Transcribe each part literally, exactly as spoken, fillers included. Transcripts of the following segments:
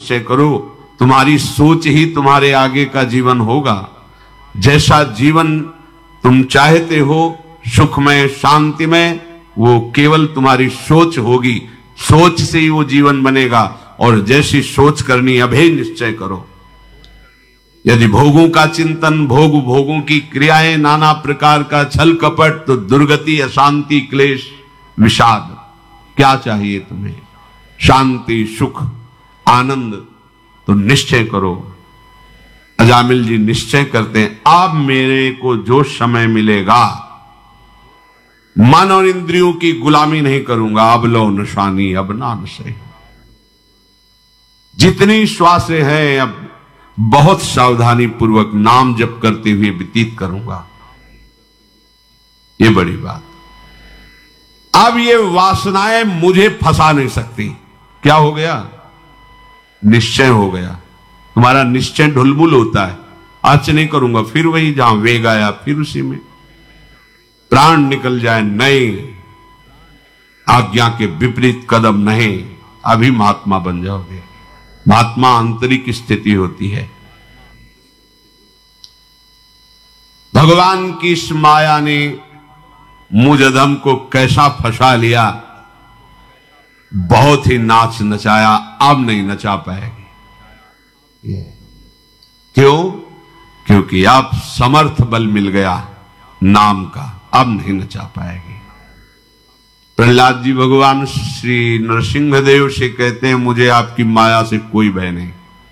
निश्चय करो, तुम्हारी सोच ही तुम्हारे आगे का जीवन होगा। जैसा जीवन तुम चाहते हो सुखमय शांतिमय, वो केवल तुम्हारी सोच होगी। सोच से ही वो जीवन बनेगा। और जैसी सोच करनी अभेद निश्चय करो। यदि भोगों का चिंतन, भोग भोगों की क्रियाएं, नाना प्रकार का छल कपट, तो दुर्गति, अशांति, क्लेश, विषाद। क्या चाहिए तुम्हें? शांति, सुख, आनंद। तो निश्चय करो। अजामिल जी निश्चय करते हैं, अब मेरे को जो समय मिलेगा मन और इंद्रियों की गुलामी नहीं करूंगा। अब लो नशानी अब ना नशे। जितनी श्वासें हैं अब बहुत सावधानी पूर्वक नाम जप करते हुए व्यतीत करूंगा। ये बड़ी बात। अब ये वासनाएं मुझे फंसा नहीं सकती। क्या हो गया? निश्चय हो गया। तुम्हारा निश्चय ढुलमुल होता है। आज नहीं करूंगा, फिर वही जहां वेग आया फिर उसी में प्राण निकल जाए, नहीं, आज्ञा के विपरीत कदम नहीं। अभी महात्मा बन जाओगे। महात्मा आंतरिक स्थिति होती है। भगवान की इस माया ने मुझ अधम को कैसा फंसा लिया, बहुत ही नाच नचाया। अब नहीं नचा पाएगी। क्यों? क्योंकि अब समर्थ बल मिल गया नाम का। अब नहीं नचा पाएगी। प्रहलाद जी भगवान श्री नरसिंहदेव से कहते हैं, मुझे आपकी माया से कोई भय नहीं।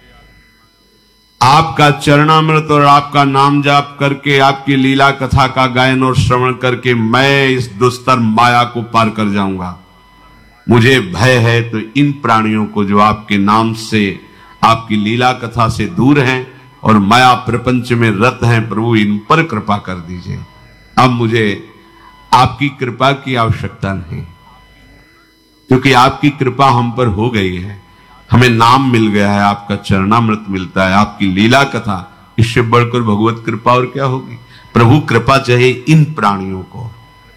आपका चरणामृत और आपका नाम जाप करके, आपकी लीला कथा का गायन और श्रवण करके मैं इस दुस्तर माया को पार कर जाऊंगा। मुझे भय है तो इन प्राणियों को जो आपके नाम से, आपकी लीला कथा से दूर हैं और माया प्रपंच में रत हैं, प्रभु इन पर कृपा कर दीजिए। अब मुझे आपकी कृपा की आवश्यकता नहीं, क्योंकि आपकी कृपा हम पर हो गई है। हमें नाम मिल गया है, आपका चरणामृत मिलता है, आपकी लीला कथा। इससे बढ़कर भगवत कृपा और क्या होगी? प्रभु कृपा चाहिए इन प्राणियों को।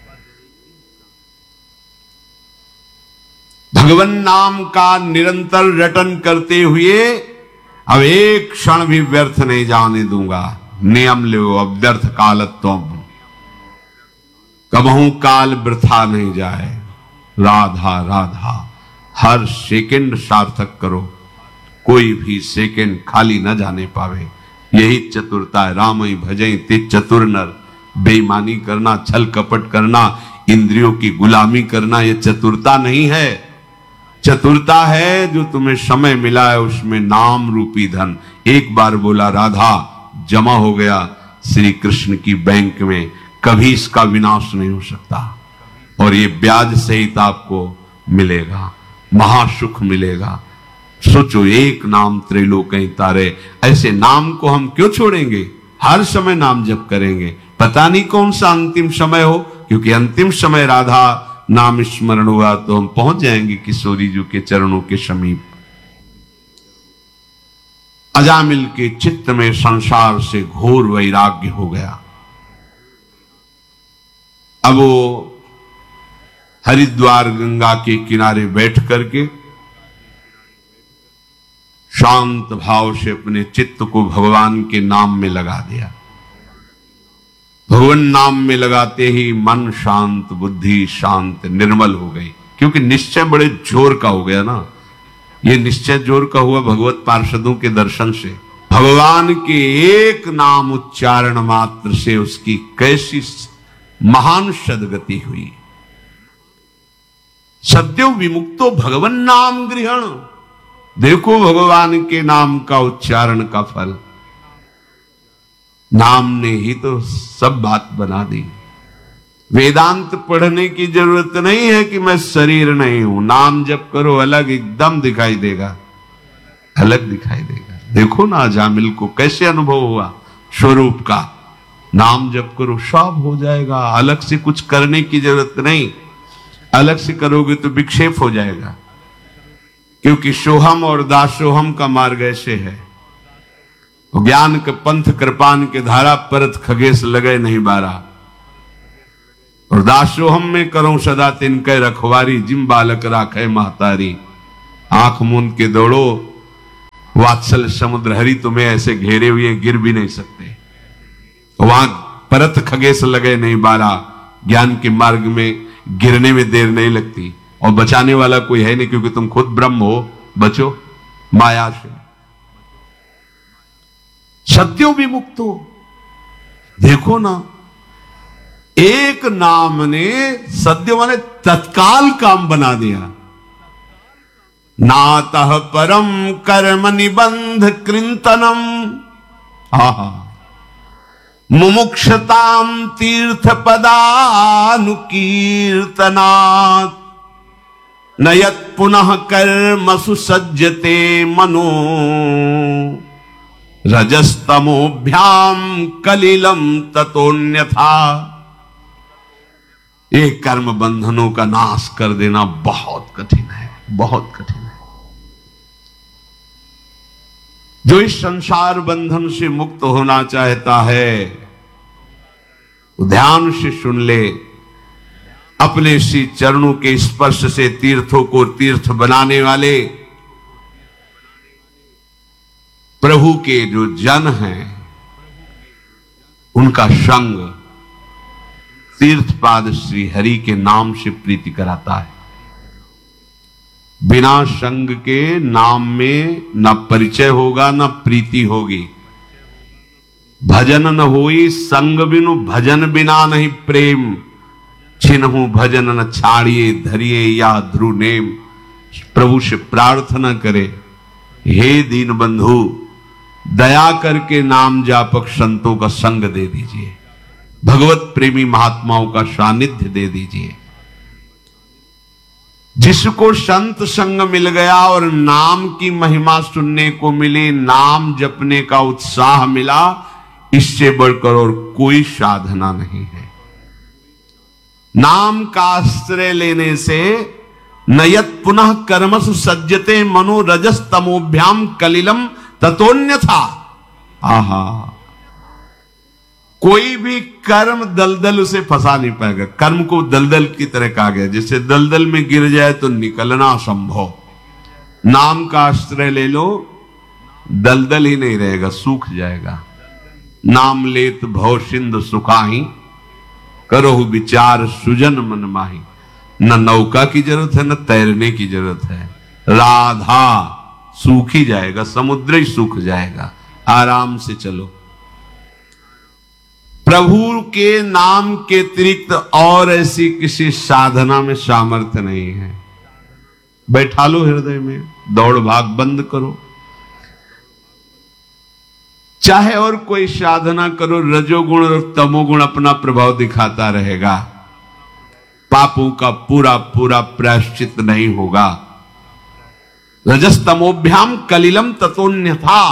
भगवान नाम का निरंतर रटन करते हुए अब एक क्षण भी व्यर्थ नहीं जाने दूंगा। नियम लो अब व्यर्थ कालत्वम, कबहू काल वृथा नहीं जाए। राधा राधा, हर सेकंड सार्थक करो, कोई भी सेकंड खाली न जाने पावे। यही चतुरता है। राम ही भजई ते चतुर नर। बेईमानी करना, छल कपट करना, इंद्रियों की गुलामी करना, यह चतुरता नहीं है। चतुरता है जो तुम्हें समय मिला है उसमें नाम रूपी धन एक बार बोला राधा, जमा हो गया श्री कृष्ण की बैंक में। कभी इसका विनाश नहीं हो सकता। और ये ब्याज सहित आपको मिलेगा, महासुख मिलेगा। सोचो, एक नाम त्रैलोक्य तारे। ऐसे नाम को हम क्यों छोड़ेंगे? हर समय नाम जप करेंगे। पता नहीं कौन सा अंतिम समय हो, क्योंकि अंतिम समय राधा नाम स्मरण हुआ तो हम पहुंच जाएंगे किशोरी जी के चरणों के समीप। अजामिल के चित्त में संसार से घोर वैराग्य हो गया। अब वो हरिद्वार गंगा के किनारे बैठ करके शांत भाव से अपने चित्त को भगवान के नाम में लगा दिया। भगवान नाम में लगाते ही मन शांत, बुद्धि शांत, निर्मल हो गई। क्योंकि निश्चय बड़े जोर का हो गया ना। ये निश्चय जोर का हुआ भगवत पार्षदों के दर्शन से। भगवान के एक नाम उच्चारण मात्र से उसकी कैसी महान सदगति हुई। सद्यो विमुक्तो भगवान नाम गृहण। देखो भगवान के नाम का उच्चारण का फल। नाम ने ही तो सब बात बना दी। वेदांत पढ़ने की जरूरत नहीं है कि मैं शरीर नहीं हूं। नाम जप करो, अलग एकदम दिखाई देगा, अलग दिखाई देगा। देखो ना अजामिल को कैसे अनुभव हुआ स्वरूप का। नाम जप करो, सब हो जाएगा। अलग से कुछ करने की जरूरत नहीं। अलग से करोगे तो विक्षेप हो जाएगा, क्योंकि सोहम और दासोहम का मार्ग ऐसे है। ज्ञान के पंथ कृपान के धारा परत खगेश लगे नहीं बारा। और दासोहम में करो सदा तिनके रखवारी, जिम बालक राखे महतारी। आंख मूंद के दौड़ो, वात्सल्य समुद्र हरि तुम्हें ऐसे घेरे हुए गिर भी नहीं सकते। वहां परत खगेश लगे नहीं बाला, ज्ञान के मार्ग में गिरने में देर नहीं लगती, और बचाने वाला कोई है नहीं, क्योंकि तुम खुद ब्रह्म हो, बचो माया से। सत्यों भी मुक्त हो। देखो ना, एक नाम ने सद्य माने तत्काल काम बना दिया। नातः परम कर्म निबंध कृंतनम, आहा, मुमुक्षताम तीर्थ पदानुकीर्तनात्, नयत पुनः कर्मसु सज्जते मनो, रजस्तमोभ्याम कलिलम ततोन्यथा। एक कर्म बंधनों का नाश कर देना बहुत कठिन है, बहुत कठिन है। जो इस संसार बंधन से मुक्त होना चाहता है, ध्यान से सुन ले। अपने श्री चरणों के स्पर्श से तीर्थों को तीर्थ बनाने वाले प्रभु के जो जन हैं, उनका संग तीर्थपाद श्री हरि के नाम से प्रीति कराता है। बिना संग के नाम में न परिचय होगा न प्रीति होगी। भजन न होई संग बिनु, भजन बिना नहीं प्रेम, छिन्हु भजन न छाड़िए धरिए या ध्रुव नेम। प्रभु से प्रार्थना करे, हे दीन बंधु दया करके नाम जापक संतों का संग दे दीजिए, भगवत प्रेमी महात्माओं का सानिध्य दे दीजिए। जिसको संत संग मिल गया और नाम की महिमा सुनने को मिली, नाम जपने का उत्साह मिला, इससे बढ़कर और कोई साधना नहीं है। नाम का आश्रय लेने से नयत पुनः कर्मसु सज्जते मनो, रजस तमोभ्याम कलिलम ततोन्यथा। आहा, कोई भी कर्म दलदल उसे फंसा नहीं पाएगा। कर्म को दलदल की तरह कहा गया, जिससे दलदल में गिर जाए तो निकलना असंभव। नाम का आश्रय ले लो, दलदल ही नहीं रहेगा, सूख जाएगा। नाम लेत भव सिंधु सुखाही, करो विचार सुजन मन माही। न नौका की जरूरत है, न तैरने की जरूरत है। राधा सूख ही जाएगा, समुद्र ही सूख जाएगा। आराम से चलो। प्रभु के नाम के अतिरिक्त और ऐसी किसी साधना में सामर्थ्य नहीं है। बैठा लो हृदय में, दौड़ भाग बंद करो। चाहे और कोई साधना करो, रजोगुण और तमोगुण अपना प्रभाव दिखाता रहेगा, पापों का पूरा पूरा प्रायश्चित नहीं होगा। रजस्तमोभ्याम कलिलम ततोन्यथा।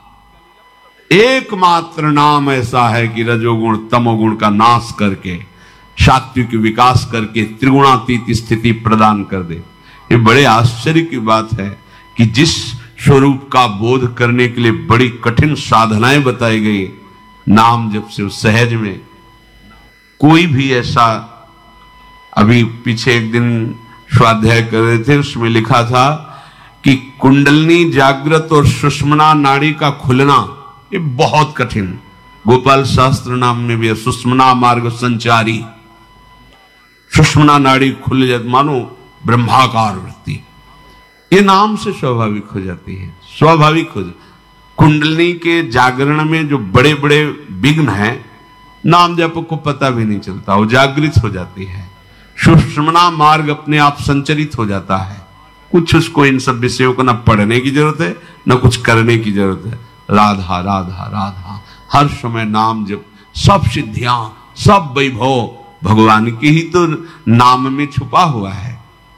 एकमात्र नाम ऐसा है कि रजोगुण तमोगुण का नाश करके सात्विक विकास करके त्रिगुणातीत स्थिति प्रदान कर दे। ये बड़े आश्चर्य की बात है कि जिस स्वरूप का बोध करने के लिए बड़ी कठिन साधनाएं बताई गई, नाम जब से सहज में कोई भी ऐसा। अभी पीछे एक दिन स्वाध्याय कर रहे थे, उसमें लिखा था कि कुंडलनी जागृत और सुषुम्ना नाड़ी का खुलना ये बहुत कठिन। गोपाल शास्त्र नाम में भी है, सुषुम्ना मार्ग संचारी। सुषुम्ना नाड़ी खुल जाती, मानो ब्रह्माकार वृत्ति, ये नाम से स्वाभाविक हो जाती है, स्वाभाविक हो जाती। कुंडलनी के जागरण में जो बड़े बड़े विघ्न हैं, नाम जप को पता भी नहीं चलता, वो जागृत हो जाती है। सुषुम्ना मार्ग अपने आप संचरित हो जाता है। कुछ उसको इन सब विषयों को न पढ़ने की जरूरत है, न कुछ करने की जरूरत है। राधा राधा राधा, हर समय नाम जप, सब सिद्धियां सब वैभव भगवान की ही तो नाम में छुपा हुआ है।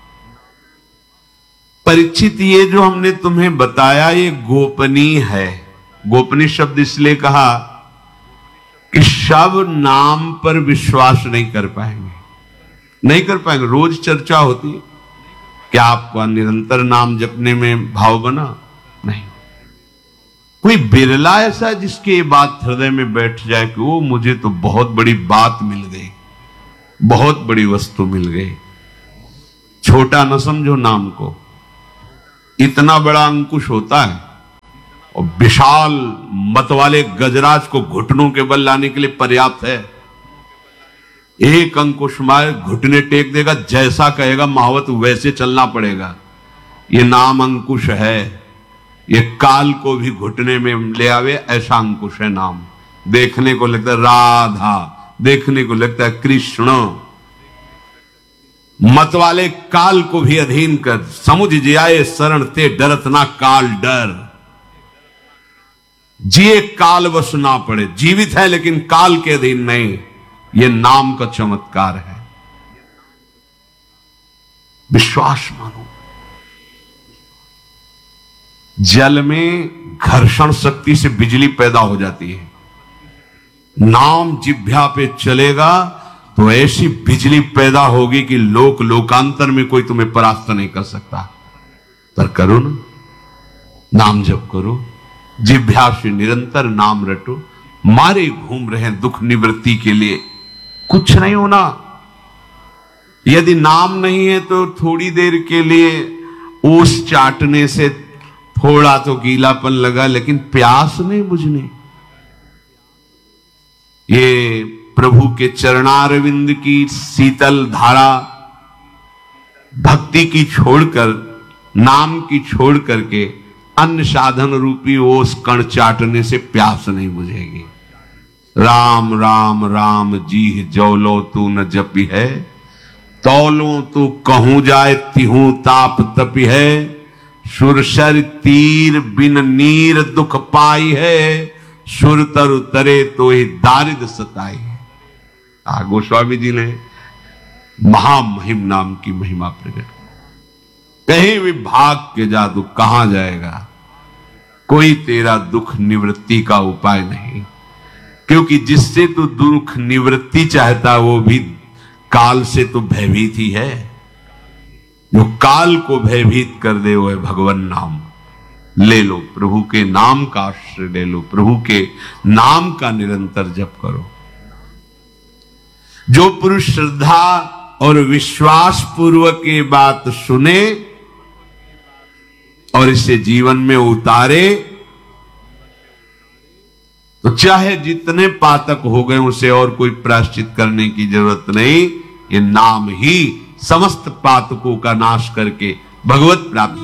परीक्षित, ये जो हमने तुम्हें बताया ये गोपनीय है। गोपनीय शब्द इसलिए कहा कि सब नाम पर विश्वास नहीं कर पाएंगे, नहीं कर पाएंगे। रोज चर्चा होती है, क्या आपका निरंतर नाम जपने में भाव बना? नहीं। कोई बिरला ऐसा है जिसकी ये बात हृदय में बैठ जाए कि वो मुझे तो बहुत बड़ी बात मिल गई, बहुत बड़ी वस्तु मिल गई। छोटा न समझो नाम को, इतना बड़ा अंकुश होता है। और विशाल मत वाले गजराज को घुटनों के बल लाने के लिए पर्याप्त है। एक अंकुश मार घुटने टेक देगा, जैसा कहेगा महावत वैसे चलना पड़ेगा। ये नाम अंकुश है, ये काल को भी घुटने में ले आवे, ऐसा अंकुश है नाम। देखने को लगता है राधा, देखने को लगता है कृष्ण। मत वाले काल को भी अधीन कर, समुझ जियाए शरण ते डरत ना काल डर। जिए काल वश ना पड़े, जीवित है लेकिन काल के अधीन नहीं। यह नाम का चमत्कार है। विश्वास मानो। जल में घर्षण शक्ति से बिजली पैदा हो जाती है, नाम जिह्वा पे चलेगा तो ऐसी बिजली पैदा होगी कि लोक लोकांतर में कोई तुम्हें परास्त नहीं कर सकता। पर करो ना, नाम जप करो, जिह्वा से निरंतर नाम रटो। मारे घूम रहे हैं दुख निवृत्ति के लिए, कुछ नहीं होना। यदि नाम नहीं है तो थोड़ी देर के लिए ओस चाटने से थोड़ा तो गीलापन लगा, लेकिन प्यास नहीं बुझनी। ये प्रभु के चरणारविंद की शीतल धारा भक्ति की छोड़कर, नाम की छोड़ करके अन्य साधन रूपी ओस कण चाटने से प्यास नहीं बुझेगी। राम राम राम जी जौलो तू न जपी है, तौलो तू कहूं जाए तिहू ताप तपी है। सुरसर तीर बिन नीर दुख पाई है, सुर तर उतरे तो ही दारिद सताई है। आ गोस्वामी जी ने महामहिम नाम की महिमा प्रकट की। कहीं भी भाग के जा तू कहां जाएगा, कोई तेरा दुख निवृत्ति का उपाय नहीं। क्योंकि जिससे तू दुख निवृत्ति चाहता वो भी काल से तो भयभीत ही है। जो काल को भयभीत कर दे वो है भगवान नाम। ले लो, प्रभु के नाम का आश्रय ले लो, प्रभु के नाम का निरंतर जप करो। जो पुरुष श्रद्धा और विश्वास पूर्वक ये बात सुने और इसे जीवन में उतारे, तो चाहे जितने पातक हो गए उसे और कोई प्रायश्चित करने की जरूरत नहीं। ये नाम ही समस्त पातकों का नाश करके भगवत प्राप्ति